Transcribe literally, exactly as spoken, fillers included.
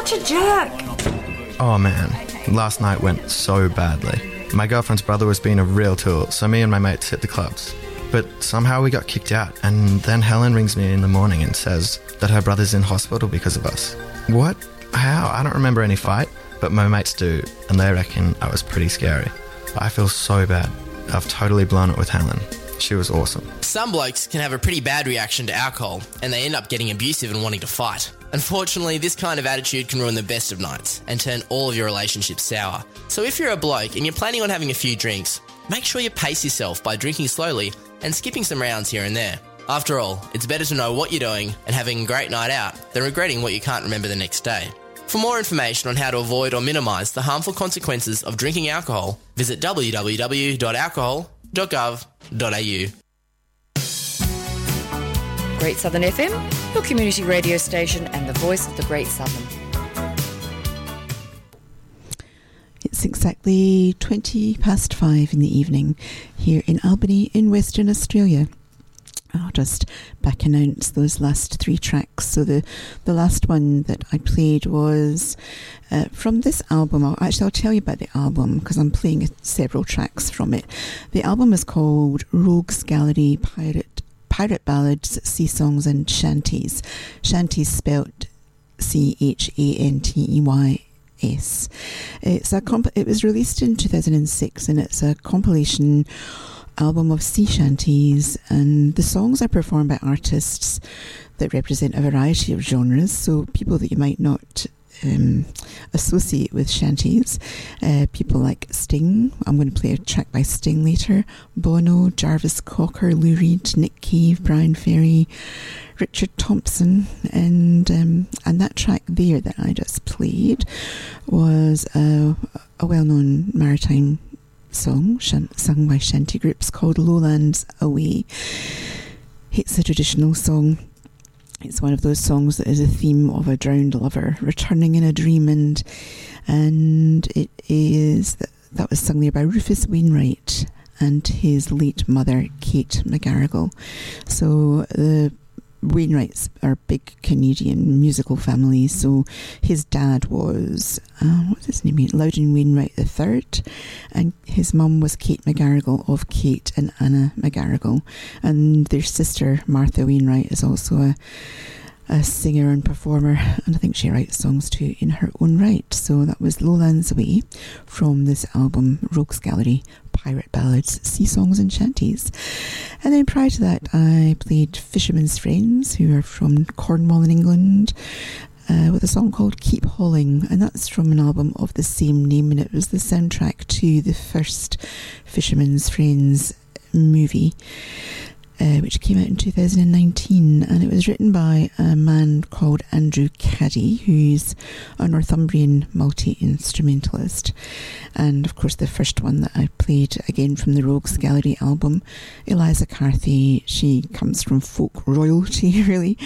such a jerk. Oh man, last night went so badly. My girlfriend's brother was being a real tool, so me and my mates hit the clubs. But somehow we got kicked out, and then Helen rings me in the morning and says that her brother's in hospital because of us. What? How? I don't remember any fight, but my mates do, and they reckon I was pretty scary. I feel so bad. I've totally blown it with Helen. She was awesome. Some blokes can have a pretty bad reaction to alcohol, and they end up getting abusive and wanting to fight. Unfortunately, this kind of attitude can ruin the best of nights and turn all of your relationships sour. So if you're a bloke and you're planning on having a few drinks, make sure you pace yourself by drinking slowly and skipping some rounds here and there. After all, it's better to know what you're doing and having a great night out than regretting what you can't remember the next day. For more information on how to avoid or minimise the harmful consequences of drinking alcohol, visit w w w dot alcohol dot gov dot a u. Great Southern F M, your community radio station and the voice of the Great Southern. It's exactly twenty past five in the evening here in Albany in Western Australia. I'll just back announce those last three tracks. So the, the last one that I played was uh, from this album. I'll, actually, I'll tell you about the album because I'm playing several tracks from it. The album is called Rogues Gallery Pirate Pirate Ballads, Sea Songs and Shanties. Shanties spelt C H A N T E Y S. It's a comp- it was released in two thousand six and it's a compilation album of sea shanties, and the songs are performed by artists that represent a variety of genres, so people that you might not um, associate with shanties, uh, people like Sting. I'm going to play a track by Sting later, Bono, Jarvis Cocker, Lou Reed, Nick Cave, Brian Ferry, Richard Thompson, and um, and that track there that I just played was a, a well-known maritime song sung by shanty groups called Lowlands Away. It's a traditional song. It's one of those songs that is a theme of a drowned lover returning in a dream, and and it is that, that was sung there by Rufus Wainwright and his late mother Kate McGarrigle. So the Wainwrights are big Canadian musical family. So his dad was uh, what's his name? Loudon Wainwright the Third, and his mum was Kate McGarrigle of Kate and Anna McGarrigle, and their sister Martha Wainwright is also a a singer and performer, and I think she writes songs too in her own right. So that was Lowlands Away from this album, Rogues Gallery, Pirate Ballads, Sea Songs and Shanties. And then prior to that, I played Fisherman's Friends, who are from Cornwall in England, uh, with a song called Keep Hauling, and that's from an album of the same name, and it was the soundtrack to the first Fisherman's Friends movie, Uh, which came out in two thousand nineteen, and it was written by a man called Andrew Caddy, who's a Northumbrian multi-instrumentalist. And of course the first one that I played, again from the Rogues Gallery album, Eliza Carthy. She comes from folk royalty really,